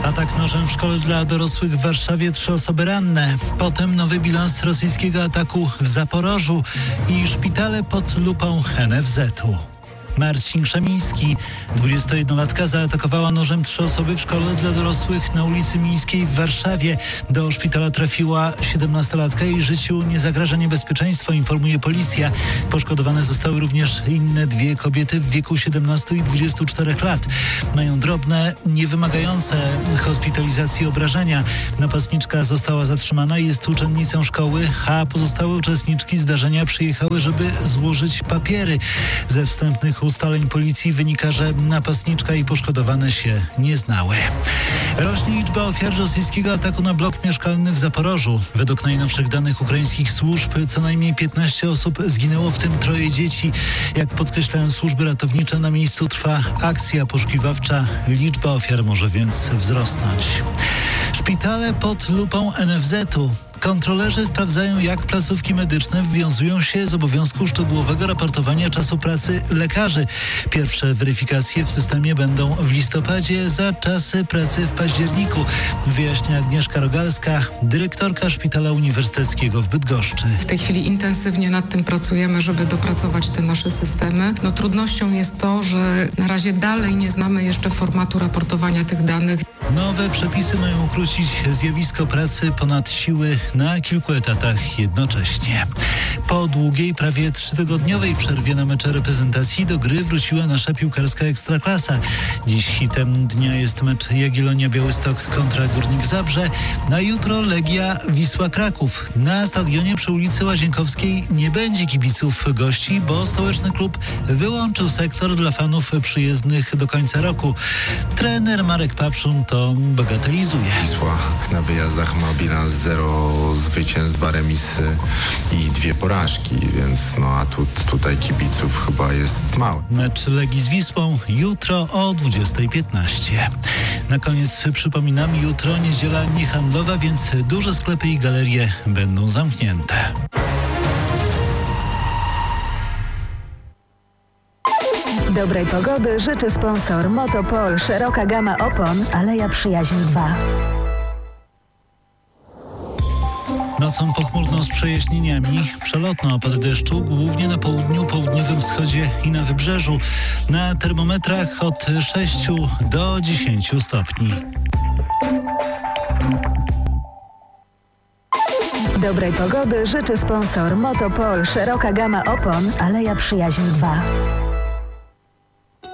Atak nożem w szkole dla dorosłych w Warszawie, 3 osoby ranne. Potem nowy bilans rosyjskiego ataku w Zaporożu i szpitale pod lupą NFZ-u. Marcin Krzemiński, 21-latka, zaatakowała nożem 3 osoby w szkole dla dorosłych na ulicy Mińskiej w Warszawie. Do szpitala trafiła 17-latka. Jej życiu nie zagraża niebezpieczeństwo, informuje policja. Poszkodowane zostały również inne 2 kobiety w wieku 17 i 24 lat. Mają drobne, niewymagające hospitalizacji obrażenia. Napastniczka została zatrzymana i jest uczennicą szkoły, a pozostałe uczestniczki zdarzenia przyjechały, żeby złożyć papiery. Ze wstępnych ustaleń policji wynika, że napastniczka i poszkodowane się nie znały. Rośnie liczba ofiar rosyjskiego ataku na blok mieszkalny w Zaporożu. Według najnowszych danych ukraińskich służb co najmniej 15 osób zginęło, w tym 3 dzieci. Jak podkreślają służby ratownicze, na miejscu trwa akcja poszukiwawcza. Liczba ofiar może więc wzrosnąć. Szpitale pod lupą NFZ-u. Kontrolerzy sprawdzają, jak placówki medyczne wywiązują się z obowiązku szczegółowego raportowania czasu pracy lekarzy. Pierwsze weryfikacje w systemie będą w listopadzie, za czasy pracy w październiku, wyjaśnia Agnieszka Rogalska, dyrektorka Szpitala Uniwersyteckiego w Bydgoszczy. W tej chwili intensywnie nad tym pracujemy, żeby dopracować te nasze systemy. Trudnością jest to, że na razie dalej nie znamy jeszcze formatu raportowania tych danych. Nowe przepisy mają ukrócić zjawisko pracy ponad siły na kilku etatach jednocześnie. Po długiej, prawie 3-tygodniowej przerwie na mecze reprezentacji do gry wróciła nasza piłkarska Ekstraklasa. Dziś hitem dnia jest mecz Jagiellonia Białystok kontra Górnik Zabrze, a jutro Legia Wisła Kraków. Na stadionie przy ulicy Łazienkowskiej nie będzie kibiców gości, bo stołeczny klub wyłączył sektor dla fanów przyjezdnych do końca roku. Trener Marek Papszun to bagatelizuje. Wisła na wyjazdach ma bilans 0 zwycięstw, 2 remisy i 2 porażki, więc a tutaj kibiców chyba jest mało. Mecz Legii z Wisłą jutro o 20:15. Na koniec przypominam, jutro niedziela niehandlowa, więc duże sklepy i galerie będą zamknięte. Dobrej pogody życzy sponsor Motopol. Szeroka gama opon, Aleja Przyjaźni 2. Nocą pochmurno z przejaśnieniami, przelotne opady deszczu, głównie na południu, południowym wschodzie i na wybrzeżu. Na termometrach od 6 do 10 stopni. Dobrej pogody życzy sponsor Motopol. Szeroka gama opon, Aleja Przyjaźni 2.